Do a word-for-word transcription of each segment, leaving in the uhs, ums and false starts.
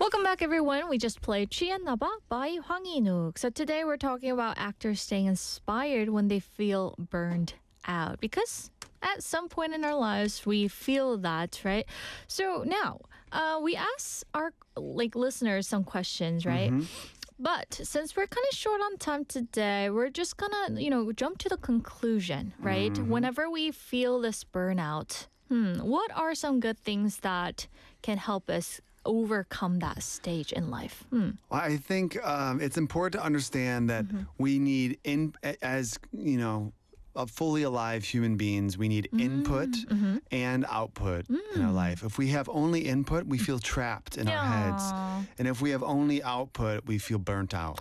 Welcome back, everyone. We just played 취했나 봐 by Hwang In-wook. So today we're talking about actors staying inspired when they feel burned out. Because at some point in our lives, we feel that, right? So now, uh, we ask our like listeners some questions, right? Mm-hmm. But since we're kind of short on time today, we're just gonna, you know, jump to the conclusion, right? Mm-hmm. Whenever we feel this burnout, hmm, what are some good things that can help us overcome that stage in life? Hmm. Well, I think um, it's important to understand that we need, in as you know, uh, fully alive human beings, we need input and output in our life. If we have only input, we feel trapped in our heads. And if we have only output, we feel burnt out.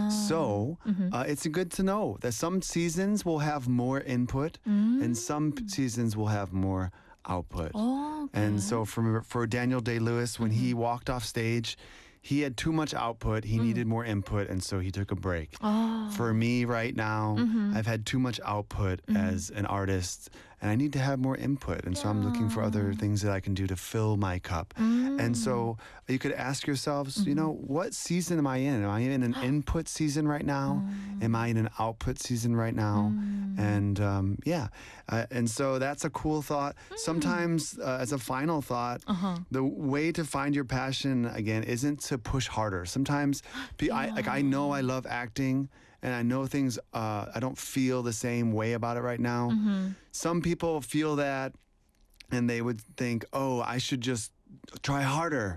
So uh, it's good to know that some seasons will have more input and some seasons will have more output. Oh, okay. And so for, for Daniel Day-Lewis, when he walked off stage, he had too much output. He needed more input, and so he took a break. Oh. For me right now, I've had too much output as an artist, and I need to have more input. And so I'm looking for other things that I can do to fill my cup. And so you could ask yourselves, you know, what season am I in? Am I in an input season right now? Am I in an output season right now? And um, yeah, uh, and so that's a cool thought. Sometimes, uh, as a final thought, Uh-huh. the way to find your passion again isn't to push harder. Sometimes, pe- I like I know I love acting, and I know things. Uh, I don't feel the same way about it right now. Some people feel that, and they would think, "Oh, I should just try harder,"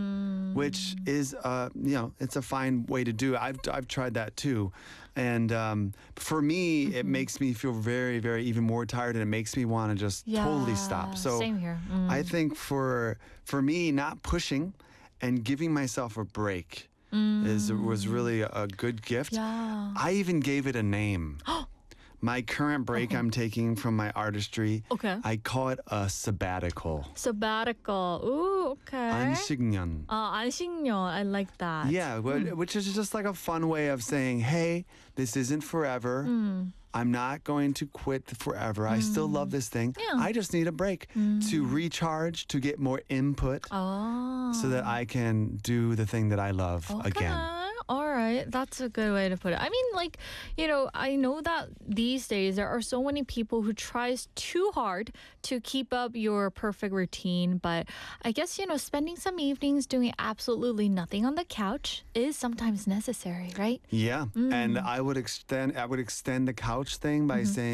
which is, uh, you know, it's a fine way to do it. I've I've tried that too, and um, for me, it makes me feel very, very even more tired, and it makes me want to just totally stop. So Same here. Mm. I think for for me, not pushing and giving myself a break is was really a, a good gift. Yeah. I even gave it a name. My current break I'm taking from my artistry, Okay. I call it a sabbatical. Sabbatical. Ooh, okay. 안식년. Uh, 안식년. I like that. Yeah, wh- which is just like a fun way of saying, hey, this isn't forever. I'm not going to quit forever. I still love this thing. Yeah. I just need a break to recharge, to get more input Oh. so that I can do the thing that I love again. Okay. All right. That's a good way to put it. I mean, like, you know, I know that these days there are so many people who tries too hard to keep up your perfect routine. But I guess, you know, spending some evenings doing absolutely nothing on the couch is sometimes necessary, right? Yeah, and I would extend I would extend the couch thing by saying